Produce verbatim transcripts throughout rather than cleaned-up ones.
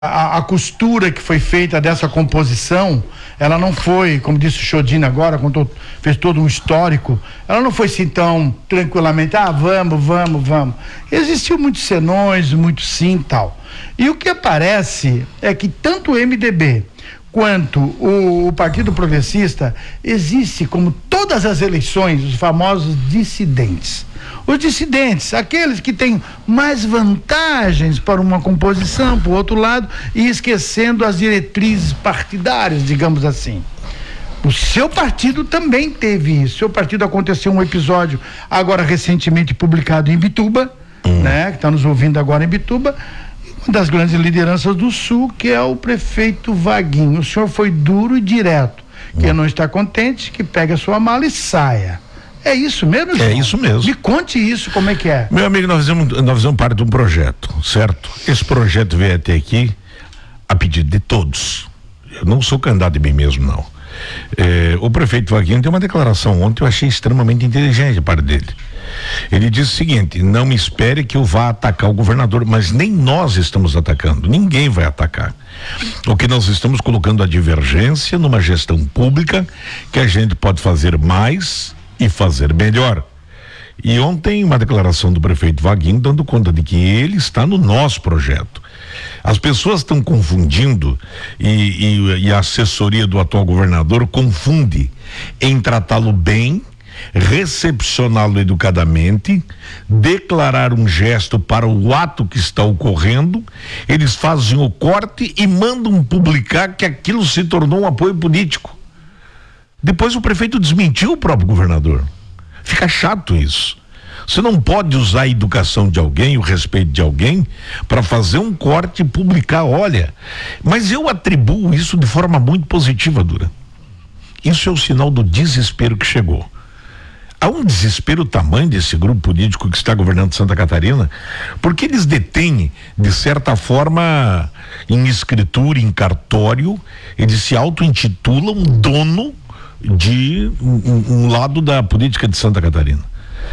A, a costura que foi feita dessa composição, ela não foi, como disse o Chodini agora, quando fez todo um histórico, ela não foi assim tão tranquilamente, ah, vamos, vamos, vamos. Existiam muitos senões, muitos sim e tal. E o que aparece é que tanto o M D B quanto o, o Partido Progressista existe, como todas as eleições, os famosos dissidentes. Os dissidentes, aqueles que têm mais vantagens para uma composição, para o outro lado, e esquecendo as diretrizes partidárias, digamos assim. O seu partido também teve isso. O seu partido aconteceu um episódio agora recentemente publicado em Bituba, hum. né, que está nos ouvindo agora em Bituba, uma das grandes lideranças do Sul, que é o prefeito Vaguinho. O senhor foi duro e direto. Hum. Quem não está contente, que pegue a sua mala e saia. É isso mesmo, João? É isso mesmo. Me conte isso, como é que é? Meu amigo, nós fizemos, nós fizemos parte de um projeto, certo? Esse projeto veio até aqui a pedido de todos. Eu não sou candidato de mim mesmo, não. É, o prefeito Vaguinho tem uma declaração ontem, eu achei extremamente inteligente a parte dele. Ele disse o seguinte: não me espere que eu vá atacar o governador, mas nem nós estamos atacando, ninguém vai atacar. O que nós estamos colocando a divergência numa gestão pública que a gente pode fazer mais e fazer melhor. E ontem uma declaração do prefeito Vaguinho dando conta de que ele está no nosso projeto. As pessoas estão confundindo e, e, e a assessoria do atual governador confunde em tratá-lo bem, recepcioná-lo educadamente, declarar um gesto para o ato que está ocorrendo. Eles fazem o corte e mandam publicar que aquilo se tornou um apoio político. Depois o prefeito desmentiu o próprio governador. Fica chato isso. Você não pode usar a educação de alguém, o respeito de alguém, para fazer um corte e publicar, olha. Mas eu atribuo isso de forma muito positiva, Dura. Isso é o sinal do desespero que chegou. Há um desespero tamanho desse grupo político que está governando Santa Catarina, porque eles detêm, de certa forma, em escritura, em cartório, eles se auto-intitulam dono de um, um lado da política de Santa Catarina.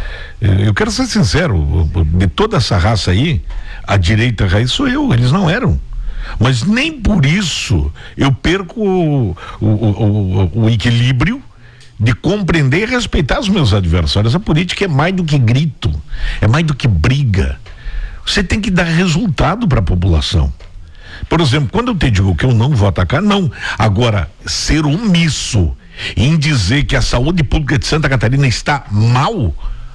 Eu quero ser sincero, de toda essa raça aí, a direita raiz sou eu, eles não eram. Mas nem por isso eu perco o, o, o, o equilíbrio de compreender e respeitar os meus adversários. A política é mais do que grito, é mais do que briga. Você tem que dar resultado para a população. Por exemplo, quando eu te digo que eu não vou atacar, não. Agora, ser omisso em dizer que a saúde pública de Santa Catarina está mal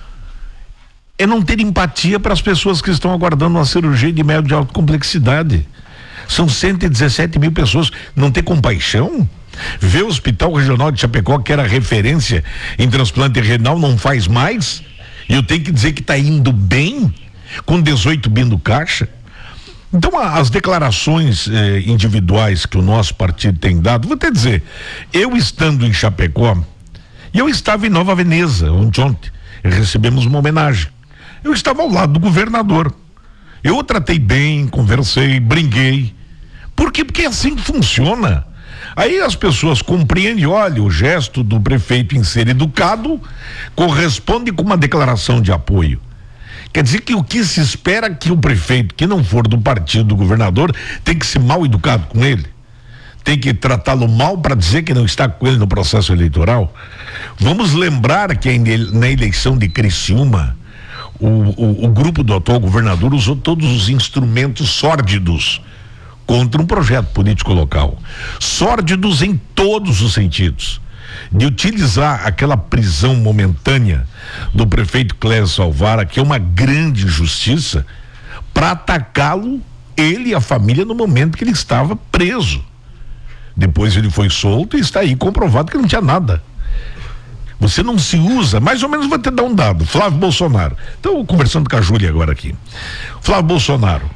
é não ter empatia para as pessoas que estão aguardando uma cirurgia de médio de alta complexidade. São cento e dezessete mil pessoas. Não ter compaixão? Ver o Hospital Regional de Chapecó, que era referência em transplante renal, não faz mais? E eu tenho que dizer que está indo bem, com dezoito bi no caixa? Então, as declarações eh, individuais que o nosso partido tem dado, vou te dizer, eu estando em Chapecó, e eu estava em Nova Veneza ontem, ontem, recebemos uma homenagem. Eu estava ao lado do governador. Eu o tratei bem, conversei, brinquei. Por quê? Porque assim funciona. Aí as pessoas compreendem, olha, o gesto do prefeito em ser educado corresponde com uma declaração de apoio. Quer dizer que o que se espera que o prefeito, que não for do partido do governador, tem que ser mal educado com ele? Tem que tratá-lo mal para dizer que não está com ele no processo eleitoral? Vamos lembrar que na eleição de Criciúma, o, o, o grupo do atual governador usou todos os instrumentos sórdidos contra um projeto político local. Sórdidos em todos os sentidos. De utilizar aquela prisão momentânea do prefeito Clésio Salvara, que é uma grande injustiça, para atacá-lo, ele e a família, no momento que ele estava preso. Depois ele foi solto e está aí comprovado que não tinha nada. Você não se usa, mais ou menos vou te dar um dado. Flávio Bolsonaro. Estou conversando com a Júlia agora aqui. Flávio Bolsonaro,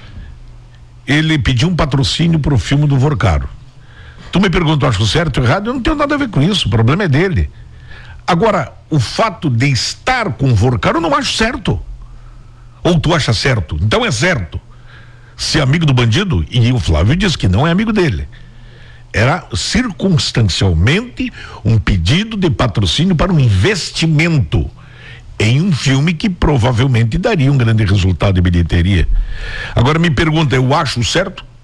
ele pediu um patrocínio para o filme do Vorcaro. Tu me pergunta, acho certo ou errado? Eu não tenho nada a ver com isso, o problema é dele. Agora, o fato de estar com o Vorcaro eu não acho certo. Ou tu acha certo? Então é certo. Ser amigo do bandido, e o Flávio diz que não é amigo dele. Era circunstancialmente um pedido de patrocínio para um investimento em um filme que provavelmente daria um grande resultado de bilheteria. Agora me pergunta, eu acho certo?